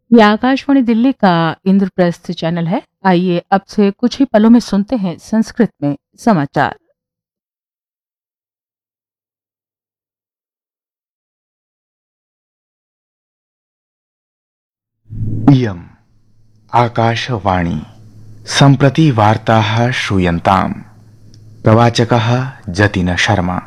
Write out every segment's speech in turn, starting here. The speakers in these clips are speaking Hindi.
ये आकाशवाणी दिल्ली का इंद्रप्रस्थ चैनल है। आइए अब से कुछ ही पलों में सुनते हैं संस्कृत में समाचार। इयम् आकाशवाणी सम्प्रति वार्ताः श्रूयन्ताम्। प्रवाचकः जतिन शर्मा।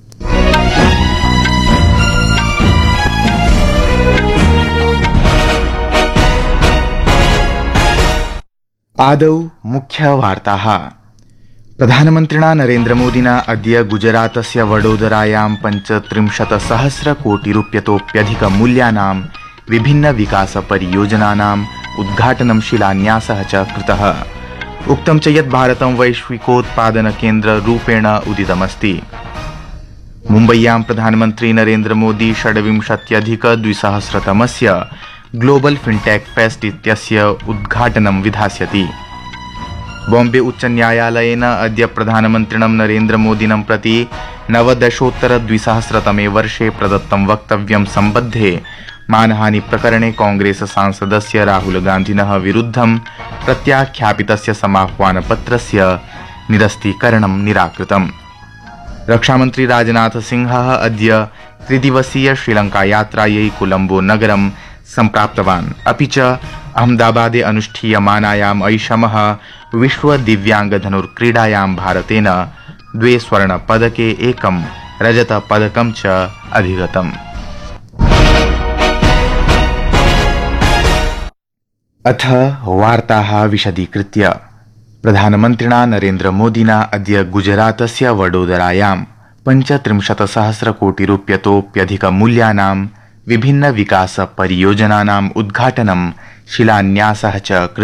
आदौ मुख्यवार्ताः। प्रधानमन्त्रिणा नरेन्द्रमोदिना अद्य गुजरातस्य वडोदरायां 35,00,00,000,000 विभिन्नविकासपरियोजनानाम् उद्घाटनं शिलान्यासः च कृतः। उक्तं च यत् भारतं वैश्विकोत्पादनकेन्द्ररूपेण उदितमस्ति। मुम्बय्यां प्रधानमन्त्री नरेन्द्रमोदी 26,अधिक-2000तमस्य ग्लोबल फिनटेक फेस्ट इत्यस्य उद्घाटनं विधास्यति। बॉम्बे उच्चन्यायालयेन अद्य प्रधानमन्त्रिणं नरेन्द्रमोदिनं प्रति 19-द्विसहस्रतमे वर्षे प्रदत्तं वक्तव्यं सम्बद्धे मानहानि प्रकरणे कांग्रेस सांसदस्य राहुल गान्धिनः विरुद्धं प्रत्याख्यापितस्य समाह्वानपत्रस्य निरस्तीकरणं निराकृतम्। रक्षामन्त्री राजनाथ सिंहः अद्य त्रिदिवसीय श्रीलङ्कायात्रायै कोलम्बो नगरं सम्प्राप्तवान्। अपि च अहमदाबादे अनुष्ठीयमानायाम् ऐषमः विश्व दिव्यांगधनुर्क्रीडायां भारतेन 2 स्वर्णपदके 1 रजतपदकं च अधिगतम्। अथ वार्ताः विशदीकृत्य। प्रधानमन्त्रिणा नरेन्द्रमोदिना अद्य गुजरातस्य वडोदरायां 35,00,00,000,000 विभिन्नविकासपरियोजनानाम् उद्घाटनं शिलान्यासः च कृतः।